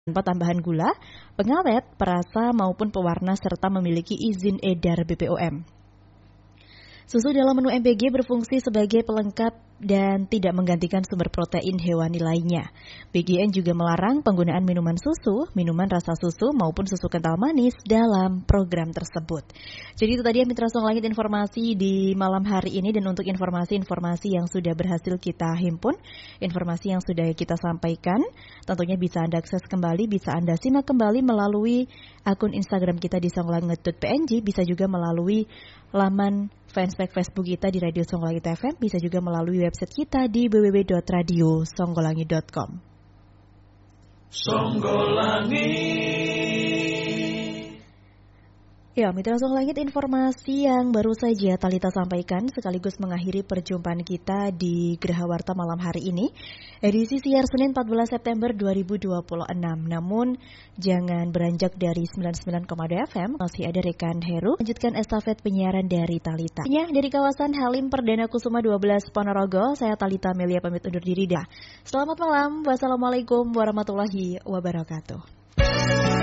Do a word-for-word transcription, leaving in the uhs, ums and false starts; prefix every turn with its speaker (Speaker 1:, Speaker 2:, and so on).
Speaker 1: tanpa tambahan gula, pengawet, perasa maupun pewarna serta memiliki izin edar B P O M. Susu dalam menu M P G berfungsi sebagai pelengkap dan tidak menggantikan sumber protein hewani lainnya. B G N juga melarang penggunaan minuman susu, minuman rasa susu maupun susu kental manis dalam program tersebut. Jadi itu tadi ya Mitra Song Langit informasi di malam hari ini, dan untuk informasi-informasi yang sudah berhasil kita himpun, informasi yang sudah kita sampaikan, tentunya bisa Anda akses kembali, bisa Anda simak kembali melalui akun Instagram kita di songlangit dot p n j, bisa juga melalui laman fanspage Facebook kita di Radio Songgolangit F M, bisa juga melalui website kita di w w w dot radio songgolangit dot com. Songgolangit. Ya, Mitra Songgolangit, informasi yang baru saja Talita sampaikan sekaligus mengakhiri perjumpaan kita di Geraha Warta malam hari ini, edisi siar Senin empat belas September dua ribu dua puluh enam. Namun, jangan beranjak dari sembilan puluh sembilan koma dua F M, masih ada rekan Heru lanjutkan estafet penyiaran dari Talita. Ya, dari kawasan Halim Perdana Kusuma dua belas Ponorogo, saya Talita Melia pamit undur diri dah. Selamat malam, wassalamualaikum warahmatullahi wabarakatuh.